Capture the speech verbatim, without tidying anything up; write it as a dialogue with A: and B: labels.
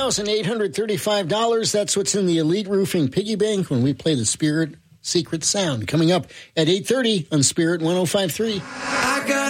A: thousand eight hundred thirty-five dollars. That's what's in the Elite Roofing piggy bank when we play the Spirit Secret Sound. Coming up at eight thirty on Spirit one oh five point three.